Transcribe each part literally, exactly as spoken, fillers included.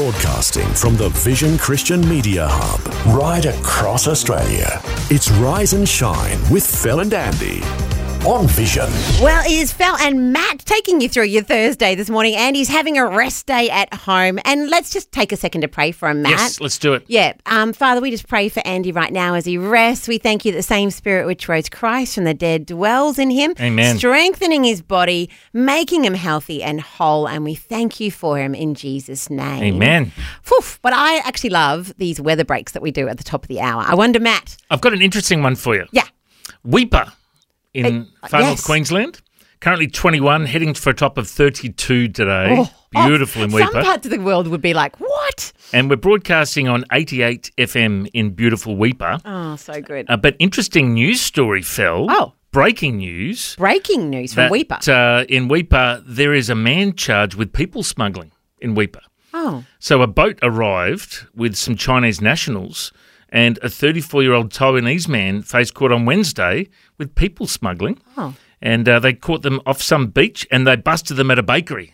Broadcasting from the Vision Christian Media Hub, right across Australia. It's Rise and Shine with Phil and Andy on Vision. Well, it is Phil and Matt taking you through your Thursday this morning. Andy's having a rest day at home. And let's just take a second to pray for him, Matt. Yes, let's do it. Yeah. Um, Father, we just pray for Andy right now as he rests. We thank you that the same Spirit which rose Christ from the dead dwells in him. Amen. Strengthening his body, making him healthy and whole. And we thank you for him in Jesus' name. Amen. Whew, but I actually love these weather breaks that we do at the top of the hour. I wonder, Matt. I've got an interesting one for you. Yeah. Weeper in Uh, far yes. north Queensland. Currently twenty-one, heading for a top of thirty-two today. Oh, Beautiful oh, in Weeper. Some parts of the world would be like, what? And we're broadcasting on eighty-eight F M in beautiful Weeper. Oh, so good. Uh, but interesting news story, Phil. Oh. Breaking news. Breaking news from that, Weeper. Uh, in Weeper, there is a man charged with people smuggling in Weeper. Oh. So a boat arrived with some Chinese nationals, and a thirty-four-year-old Taiwanese man faced court on Wednesday with people smuggling. Oh. And uh, they caught them off some beach and they busted them at a bakery.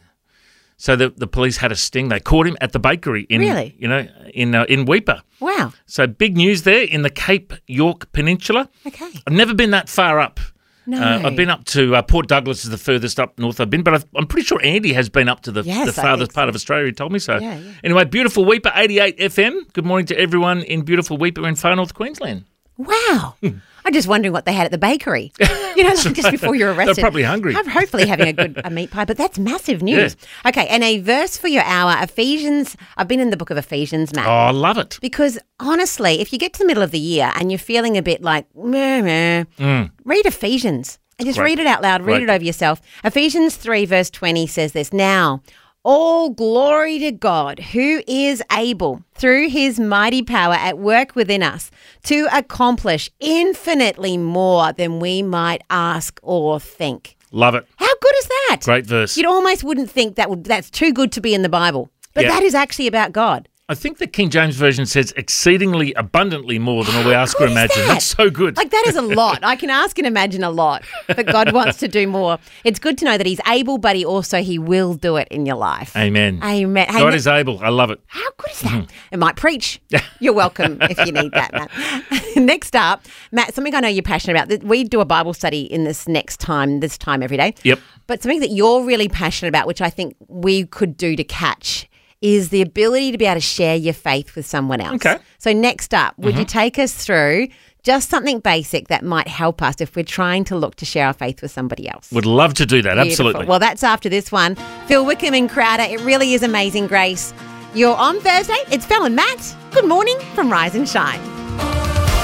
So the the police had a sting. They caught him at the bakery in Really? you know in uh, in Weeper. Wow. So big news there in the Cape York Peninsula. Okay. I've never been that far up. No. Uh, I've been up to uh, Port Douglas is the furthest up north I've been, but I've, I'm pretty sure Andy has been up to the, Yes, the I farthest think part so. of Australia. He told me so. Yeah, yeah. Anyway, beautiful Weeper, eighty-eight F M. Good morning to everyone in beautiful Weeper in far north Queensland. Wow. I'm just wondering what they had at the bakery. You know, like just before you're arrested. They're probably hungry. I'm hopefully having a good a meat pie, but that's massive news. Okay, and a verse for your hour, Ephesians. I've been in the book of Ephesians, Matt. Oh, I love it. Because honestly, if you get to the middle of the year and you're feeling a bit like, meh, meh, Mm. read Ephesians and just Great. read it out loud, read Great. it over yourself. Ephesians three verse twenty says this, now all glory to God who is able through his mighty power at work within us to accomplish infinitely more than we might ask or think. Love it. How good is that? Great verse. You almost wouldn't think that would, that's too good to be in the Bible, but Yeah. that is actually about God. I think the King James Version says exceedingly abundantly more than all we ask or good is imagine. that? That's so good. Like, that is a lot. I can ask and imagine a lot, but God wants to do more. It's good to know that he's able, but he also, he will do it in your life. Amen. Amen. Hey, God Matt, is able. I love it. how good is that? It might preach. You're welcome if you need that, Matt. Next up, Matt, something I know you're passionate about. We do a Bible study in this next time, this time every day. Yep. But something that you're really passionate about, which I think we could do to catch, is the ability to be able to share your faith with someone else. Okay. So next up, would you take us through just something basic that might help us if we're trying to look to share our faith with somebody else? Would love to do that. Beautiful. Absolutely. Well, that's after this one. Phil Wickham and Crowder. It really is Amazing Grace. You're on Thursday. It's Phil and Matt. Good morning from Rise and Shine.